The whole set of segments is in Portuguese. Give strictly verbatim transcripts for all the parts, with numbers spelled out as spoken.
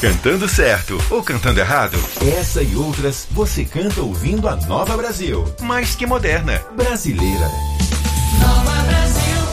Cantando certo ou cantando errado? Essa e outras você canta ouvindo a Nova Brasil. Mais que moderna. Brasileira. Nova Brasil.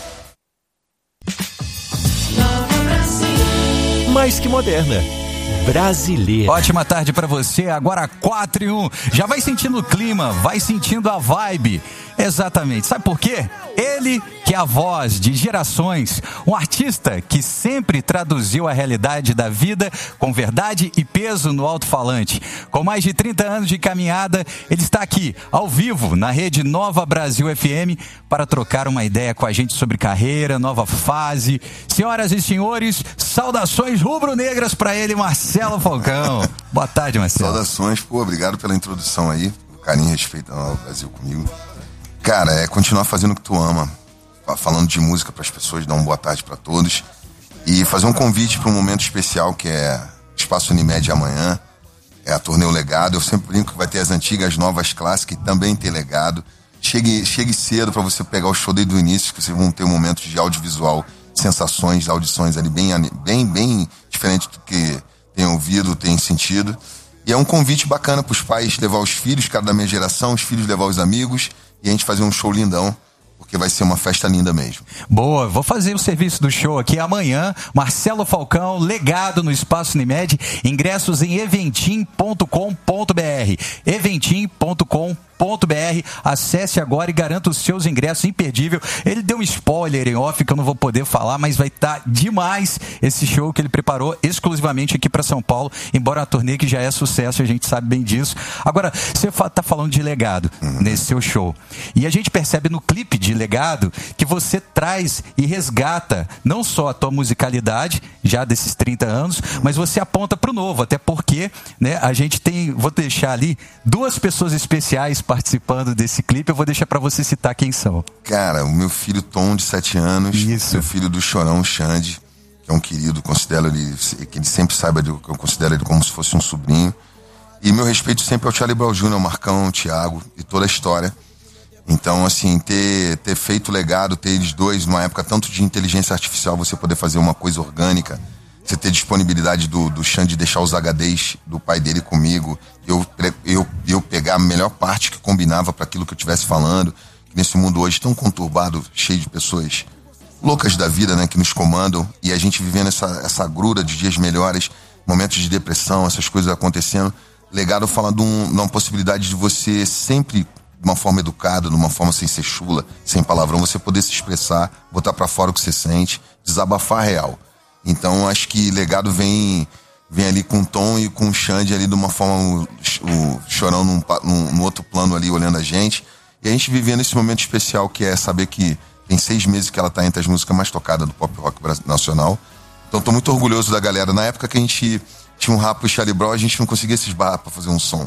Nova Brasil. Mais que moderna. Brasileira. Ótima tarde pra você, agora quatro e um. Já vai sentindo o clima, vai sentindo a vibe. Exatamente. Sabe por quê? Ele que é a voz de gerações, um artista que sempre traduziu a realidade da vida com verdade e peso no alto-falante. Com mais de trinta anos de caminhada, ele está aqui, ao vivo, na rede Nova Brasil F M, para trocar uma ideia com a gente sobre carreira, nova fase. Senhoras e senhores, saudações rubro-negras para ele, Marcelo Falcão. Boa tarde, Marcelo. Saudações, pô, obrigado pela introdução aí, carinho e respeito da Nova Brasil comigo. Cara, é continuar fazendo o que tu ama, falando de música para as pessoas, dar uma boa tarde para todos e fazer um convite para um momento especial que é Espaço Unimed amanhã, é a turnê O Legado. Eu sempre brinco que vai ter as antigas, novas clássicas e também tem legado. Chegue, chegue cedo para você pegar o show desde o início, que vocês vão ter um momento de audiovisual, sensações, audições ali bem, bem, bem diferente do que tem ouvido, tem sentido. E é um convite bacana para os pais levar os filhos, cara da minha geração, os filhos levar os amigos, e a gente fazer um show lindão, porque vai ser uma festa linda mesmo. Boa, vou fazer o serviço do show aqui amanhã. Marcelo Falcão, Legado no Espaço Unimed. Ingressos em eventim ponto com ponto br. eventim ponto com ponto br. Acesse agora e garanta os seus ingressos, imperdível. Ele deu um spoiler em off que eu não vou poder falar, mas vai estar demais esse show que ele preparou exclusivamente aqui para São Paulo, embora a turnê que já é sucesso, a gente sabe bem disso. Agora, você tá falando de Legado uhum. nesse seu show. E a gente percebe no clipe de Legado que você traz e resgata não só a tua musicalidade, já desses trinta anos, mas você aponta pro novo, até porque, né, a gente tem, vou deixar ali duas pessoas especiais participando desse clipe, eu vou deixar pra você citar quem são. Cara, o meu filho Tom, de sete anos, Isso. meu filho do Chorão, Xande, que é um querido, considero ele, que ele sempre saiba que eu considero ele como se fosse um sobrinho. E meu respeito sempre ao Charlie Brown Júnior, ao Marcão, ao Thiago e toda a história. Então, assim, ter, ter feito Legado, ter eles dois, numa época tanto de inteligência artificial, você poder fazer uma coisa orgânica, você ter disponibilidade do, do Xande deixar os H Ds do pai dele comigo, eu, eu, eu pegar a melhor parte que combinava para aquilo que eu estivesse falando, nesse mundo hoje tão conturbado, cheio de pessoas loucas da vida, né, que nos comandam, e a gente vivendo essa, essa grura de dias melhores, momentos de depressão, essas coisas acontecendo. Legado fala de, um, de uma possibilidade de você sempre, de uma forma educada, de uma forma sem ser chula, sem palavrão, você poder se expressar, botar pra fora o que você sente, desabafar real. Então acho que Legado vem, vem ali com o Tom e com o Xande ali de uma forma, o, o Chorão num, num, num outro plano ali olhando a gente, e a gente vivendo esse momento especial que é saber que tem seis meses que ela tá entre as músicas mais tocadas do pop rock nacional. Então tô muito orgulhoso da galera. Na época que a gente tinha um rap e Charlie Brown, a gente não conseguia se esbarrar pra fazer um som.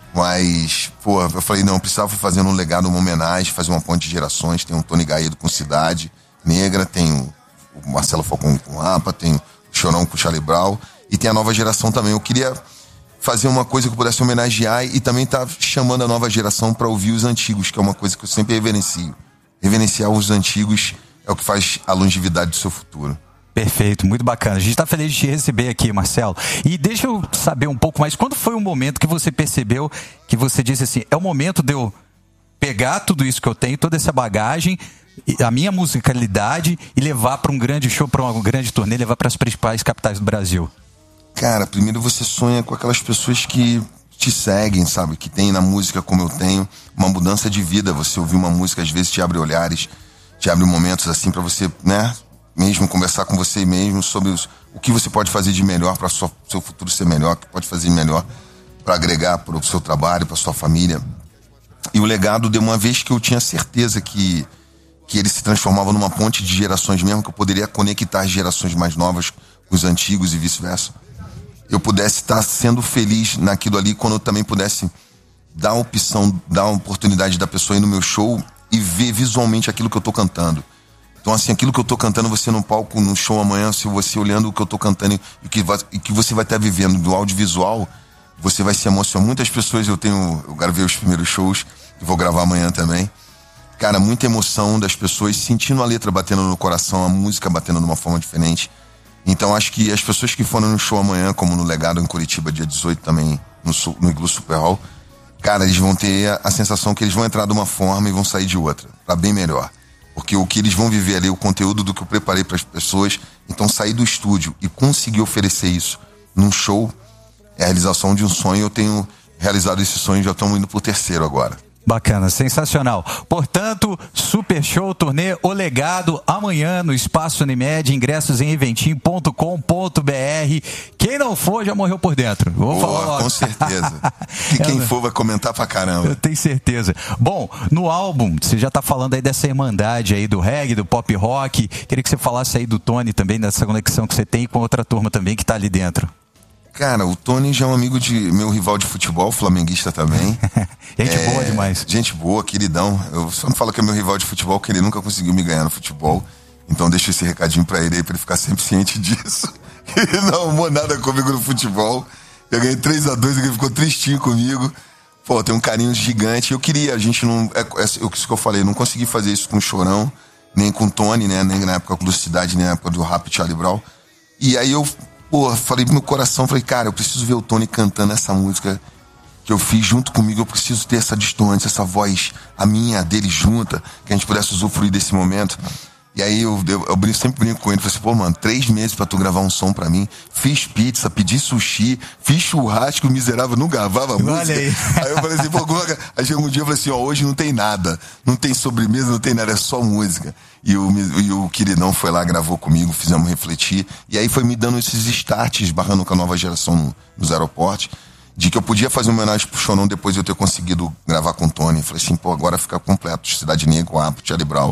Mas, pô, eu falei, não, eu precisava fazer um legado, uma homenagem, fazer uma ponte de gerações. Tem o Tony Gaedo com Cidade Negra, tem o, o Marcelo Falcão com Rapa, tem o Chorão com Charlie Brown, e tem a nova geração também. Eu queria fazer uma coisa que eu pudesse homenagear e também tá chamando a nova geração para ouvir os antigos, que é uma coisa que eu sempre reverencio. Reverenciar os antigos é o que faz a longevidade do seu futuro. Perfeito, muito bacana. A gente está feliz de te receber aqui, Marcelo. E deixa eu saber um pouco mais, quando foi o momento que você percebeu, que você disse assim, é o momento de eu pegar tudo isso que eu tenho, toda essa bagagem, a minha musicalidade e levar para um grande show, para uma grande turnê, levar para as principais capitais do Brasil? Cara, primeiro você sonha com aquelas pessoas que te seguem, sabe? Que tem na música como eu tenho, uma mudança de vida. Você ouvir uma música, às vezes te abre olhares, te abre momentos assim para você, né? Mesmo conversar com você mesmo sobre os, o que você pode fazer de melhor para o seu futuro ser melhor, o que pode fazer melhor para agregar para o seu trabalho, para sua família. E o Legado, de uma vez que eu tinha certeza que, que ele se transformava numa ponte de gerações mesmo, que eu poderia conectar as gerações mais novas com os antigos e vice-versa, eu pudesse estar sendo feliz naquilo ali, quando eu também pudesse dar a opção, dar a oportunidade da pessoa ir no meu show e ver visualmente aquilo que eu tô cantando. Então, assim, aquilo que eu tô cantando, você no palco, no show amanhã, se você olhando o que eu tô cantando e o que, vai, e que você vai estar vivendo do audiovisual, você vai se emocionar. Muitas pessoas, eu tenho, eu gravei os primeiros shows, e vou gravar amanhã também. Cara, muita emoção das pessoas sentindo a letra batendo no coração, a música batendo de uma forma diferente. Então acho que as pessoas que foram no show amanhã, como no Legado em Curitiba, dia dezoito também, no, no Iglu Super Hall, cara, eles vão ter a, a sensação que eles vão entrar de uma forma e vão sair de outra, pra bem melhor. Porque o que eles vão viver ali, o conteúdo do que eu preparei para as pessoas, então sair do estúdio e conseguir oferecer isso num show é a realização de um sonho. Eu tenho realizado esse sonho, já estamos indo pro terceiro agora. Bacana, sensacional. Portanto, Super Show Turnê O Legado, amanhã no Espaço Unimed, ingressos em eventim ponto com ponto b r. Quem não for já morreu por dentro. Vou Boa, falar logo. Com certeza. E quem for vai comentar pra caramba. Eu tenho certeza. Bom, no álbum, você já tá falando aí dessa irmandade aí do reggae, do pop rock. Queria que você falasse aí do Tony também, dessa conexão que você tem com outra turma também que tá ali dentro. Cara, o Tony já é um amigo de meu rival de futebol, flamenguista também. Gente é, boa demais. Gente boa, queridão. Eu só me falo que é meu rival de futebol, que ele nunca conseguiu me ganhar no futebol. Então deixo esse recadinho pra ele aí, pra ele ficar sempre ciente disso. Ele não arrumou nada comigo no futebol. Eu ganhei três a dois, ele ficou tristinho comigo. Pô, tem um carinho gigante. Eu queria, a gente não... É, é isso que eu falei, não consegui fazer isso com o Chorão, nem com o Tony, né? Nem na época do Cidade, nem na época do Rap Charlie Brown. E aí eu... Pô, falei pro meu coração, falei, cara, eu preciso ver o Tony cantando essa música que eu fiz junto comigo, eu preciso ter essa distância, essa voz, a minha, a dele junta, que a gente pudesse usufruir desse momento. E aí eu, eu, eu brinco, sempre brinco com ele, falei assim, pô, mano, três meses pra tu gravar um som pra mim, fiz pizza, pedi sushi, fiz churrasco, o miserável não gravava música. Olha aí. Aí eu falei assim, pô, aí chegou um dia eu falei assim, ó, hoje não tem nada, não tem sobremesa, não tem nada, é só música. E o, e o queridão foi lá, gravou comigo, fizemos refletir. E aí foi me dando esses starts, barrando com a nova geração no, nos aeroportos, de que eu podia fazer uma homenagem pro Chorão depois de eu ter conseguido gravar com o Tony. Falei assim, pô, agora fica completo. Cidade Negra, o Apo, Charlie Brown.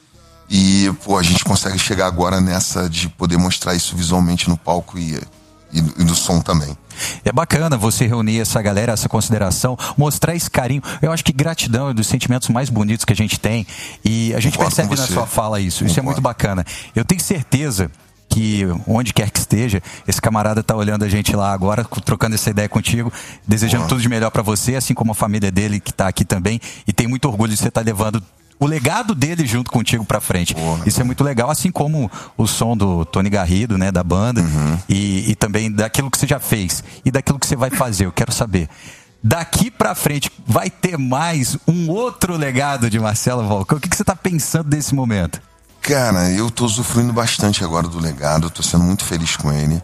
E, pô, a gente consegue chegar agora nessa de poder mostrar isso visualmente no palco e, e, e do som também. É bacana você reunir essa galera, essa consideração, mostrar esse carinho. Eu acho que gratidão é um dos sentimentos mais bonitos que a gente tem. E a gente Concordo percebe na sua fala isso. Isso é muito bacana. Eu tenho certeza que onde quer que esteja, esse camarada tá olhando a gente lá agora, trocando essa ideia contigo, desejando Boa. tudo de melhor para você, assim como a família dele que tá aqui também. E tem muito orgulho de você estar tá levando o legado dele junto contigo pra frente. Boa. Isso é muito legal, assim como o som do Tony Garrido, né, da banda, uhum. e, e também daquilo que você já fez e daquilo que você vai fazer. Eu quero saber, daqui pra frente, vai ter mais um outro legado de Marcelo Falcão? O que, que você tá pensando desse momento? Cara, eu tô usufruindo bastante agora do legado, tô sendo muito feliz com ele.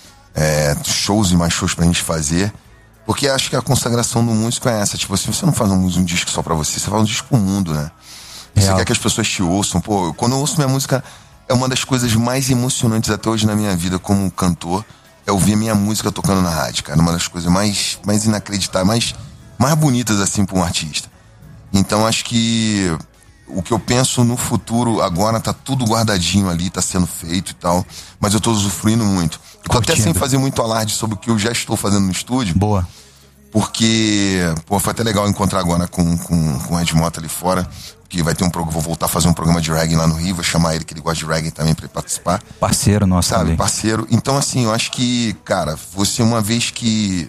É, shows e mais shows pra gente fazer. Porque acho que a consagração do músico é essa. Tipo assim, você não faz um, um disco só pra você, você faz um disco pro mundo, né? Você Real. quer que as pessoas te ouçam. Pô, quando eu ouço minha música, é uma das coisas mais emocionantes até hoje na minha vida como cantor, é ouvir a minha música tocando na rádio, cara. Uma das coisas mais, mais inacreditáveis, mais, mais bonitas, assim, pra um artista. Então, acho que o que eu penso no futuro agora tá tudo guardadinho ali, tá sendo feito e tal, mas eu tô usufruindo muito. Eu tô até sem fazer muito alarde sobre o que eu já estou fazendo no estúdio. Boa. Porque, pô, foi até legal encontrar agora com, com, com o Ed Mota ali fora, que vai ter um programa, vou voltar a fazer um programa de reggae lá no Rio, vou chamar ele, que ele gosta de reggae também, pra ele participar. Parceiro nosso, sabe? Também. Parceiro. Então, assim, eu acho que, cara, você uma vez que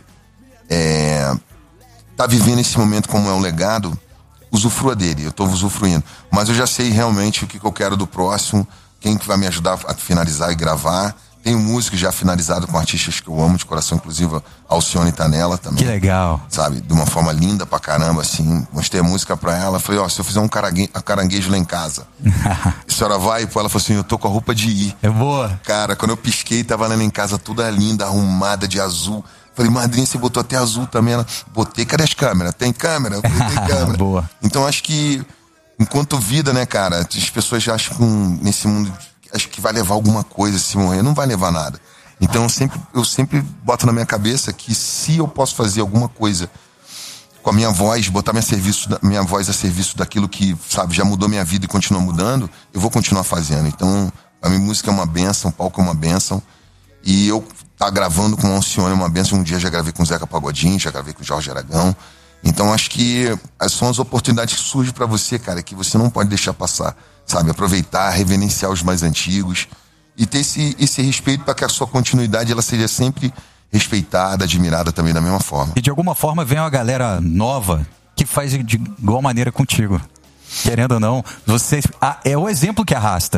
é, tá vivendo esse momento como é um legado, usufrua dele, eu tô usufruindo. Mas eu já sei realmente o que, que eu quero do próximo, quem que vai me ajudar a finalizar e gravar. Tenho música já finalizada com artistas que eu amo de coração, inclusive a Alcione tá nela também. Que legal. Sabe, de uma forma linda pra caramba, assim. Mostrei a música pra ela, falei, ó, se eu fizer um carangue- caranguejo lá em casa, a senhora vai? Pô, ela falou assim, eu tô com a roupa de ir. É boa. Cara, quando eu pisquei, tava lá em casa toda linda, arrumada de azul. Falei, madrinha, você botou até azul também? Ela, botei, cadê as câmeras? Tem câmera? Eu falei, tem câmera. Boa. Então acho que, enquanto vida, né, cara, as pessoas já acham que um, nesse mundo, acho que vai levar alguma coisa se morrer. Não vai levar nada. Então eu sempre, eu sempre boto na minha cabeça que se eu posso fazer alguma coisa com a minha voz, botar minha, serviço, minha voz a serviço daquilo que, sabe, já mudou minha vida e continua mudando, eu vou continuar fazendo. Então a minha música é uma bênção, o palco é uma bênção. E eu tá gravando com o Alcione é uma bênção. Um dia já gravei com o Zeca Pagodinho, já gravei com o Jorge Aragão. Então acho que são as oportunidades que surgem pra você, cara, que você não pode deixar passar, sabe? Aproveitar, reverenciar os mais antigos e ter esse, esse respeito para que a sua continuidade ela seja sempre respeitada, admirada também da mesma forma. E de alguma forma vem uma galera nova que faz de igual maneira contigo. Querendo ou não, você ah, é o exemplo que arrasta.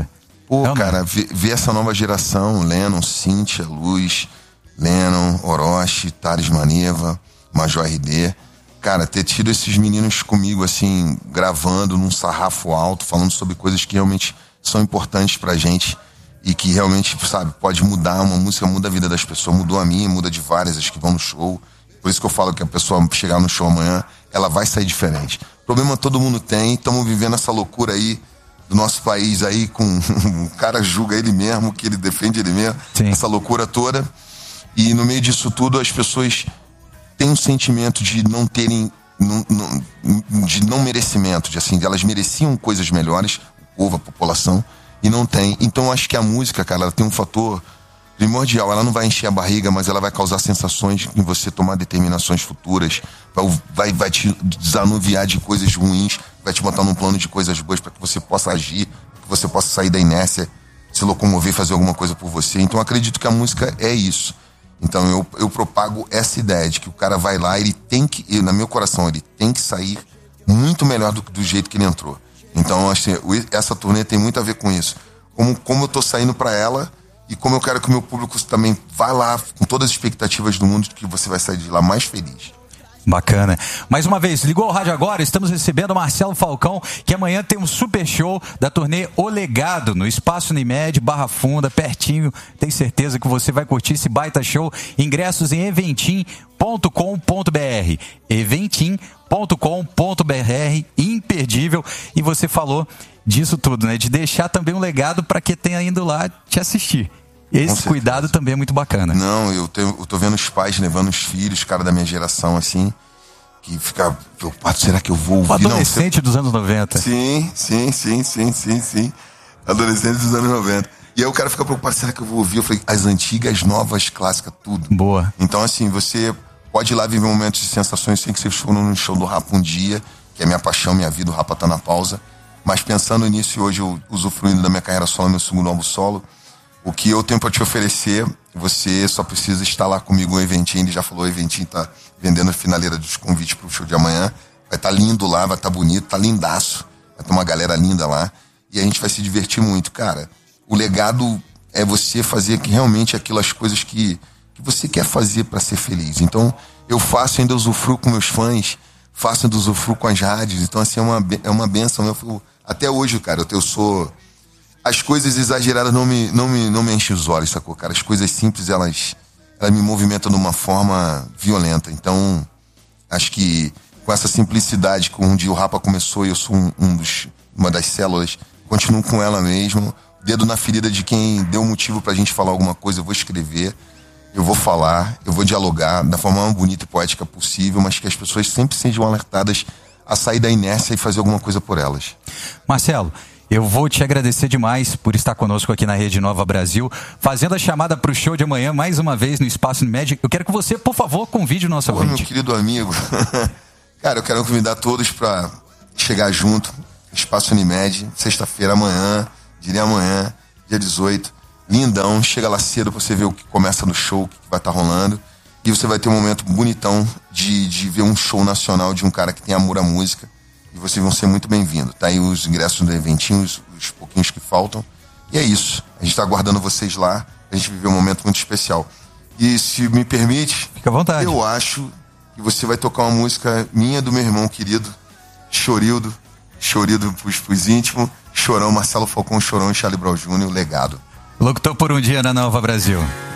Pô, Não, cara, ver, ver essa nova geração, Lennon, Cíntia, Luz, Lennon, Orochi, Thales Maneva, Major R D. Cara, ter tido esses meninos comigo, assim, gravando num sarrafo alto, falando sobre coisas que realmente são importantes pra gente e que realmente, sabe, pode mudar, uma música muda a vida das pessoas, mudou a minha, muda de várias, as que vão no show. Por isso que eu falo que a pessoa chegar no show amanhã, ela vai sair diferente. Problema todo mundo tem, estamos vivendo essa loucura aí do nosso país aí, com o cara julga ele mesmo, que ele defende ele mesmo, Sim. essa loucura toda. E no meio disso tudo, as pessoas têm um sentimento de não terem, não, não, de não merecimento, de assim, elas mereciam coisas melhores, o povo, a população, e não tem. Então, acho que a música, cara, ela tem um fator primordial. Ela não vai encher a barriga, mas ela vai causar sensações em você tomar determinações futuras, vai, vai, vai te desanuviar de coisas ruins, vai te botar num plano de coisas boas para que você possa agir, que você possa sair da inércia, se locomover, fazer alguma coisa por você. Então, acredito que a música é isso. Então, eu, eu propago essa ideia de que o cara vai lá, ele tem que, no meu coração, ele tem que sair muito melhor do, do jeito que ele entrou. Então, acho que essa turnê tem muito a ver com isso. Como, como eu tô saindo pra ela e como eu quero que o meu público também vá lá com todas as expectativas do mundo de que você vai sair de lá mais feliz. Bacana. Mais uma vez, ligou o rádio agora, estamos recebendo o Marcelo Falcão, que amanhã tem um super show da turnê O Legado, no Espaço Unimed, Barra Funda, pertinho. Tenho certeza que você vai curtir esse baita show. Ingressos em eventim ponto com ponto br. eventim ponto com ponto br, imperdível. E você falou disso tudo, né? De deixar também um legado para quem tenha indo lá te assistir. Esse cuidado também é muito bacana. Não, eu, tenho, eu tô vendo os pais levando os filhos, cara da minha geração, assim, que fica preocupado, será que eu vou ouvir? O adolescente Não, você... dos anos noventa. Sim, sim, sim, sim, sim, sim. Adolescente dos anos noventa. E aí o cara fica preocupado, será que eu vou ouvir? Eu falei, as antigas, novas, clássicas, tudo. Boa. Então, assim, você pode ir lá viver momentos de sensações, sem que vocês foram no show do Rapa um dia, que é minha paixão, minha vida, o Rapa tá na pausa. Mas pensando nisso, e hoje eu usufruindo da minha carreira solo, meu segundo álbum solo, o que eu tenho para te oferecer, você só precisa estar lá comigo no Eventim. Ele já falou, o Eventim tá vendendo a finaleira dos convites pro show de amanhã. Vai estar tá lindo lá, vai estar tá bonito, tá lindaço. Vai ter uma galera linda lá. E a gente vai se divertir muito, cara. O legado é você fazer que realmente aquilo, as coisas que, que você quer fazer para ser feliz. Então, eu faço, ainda usufruo com meus fãs, faço ainda usufruo com as rádios. Então, assim, é uma, é uma benção. Eu, até hoje, cara, eu, eu sou... As coisas exageradas não me, não me, não me enchem os olhos, sacou, cara? As coisas simples, elas, elas me movimentam de uma forma violenta. Então, acho que com essa simplicidade que um dia o Rapa começou e eu sou um, um dos, uma das células, continuo com ela mesmo. Dedo na ferida de quem deu motivo pra gente falar alguma coisa, eu vou escrever, eu vou falar, eu vou dialogar da forma mais bonita e poética possível, mas que as pessoas sempre sejam alertadas a sair da inércia e fazer alguma coisa por elas. Marcelo, eu vou te agradecer demais por estar conosco aqui na Rede Nova Brasil, fazendo a chamada para o show de amanhã, mais uma vez no Espaço Unimed. Eu quero que você, por favor, convide o nosso Pô, ouvinte. Meu querido amigo, cara, eu quero convidar todos para chegar junto, Espaço Unimed, sexta-feira, amanhã, diria amanhã, dia dezoito, lindão, chega lá cedo para você ver o que começa no show, o que vai estar tá rolando, e você vai ter um momento bonitão de, de ver um show nacional de um cara que tem amor à música. E vocês vão ser muito bem-vindos. Tá aí os ingressos do Eventinho, os, os pouquinhos que faltam. E é isso. A gente tá aguardando vocês lá. A gente viver um momento muito especial. E se me permite... Fica à vontade. Eu acho que você vai tocar uma música minha, do meu irmão querido, Chorildo. Chorildo pros, pros íntimos. Chorão, Marcelo Falcão, Chorão e Charlie Brown Júnior, Legado. Locutor por um dia na Nova Brasil.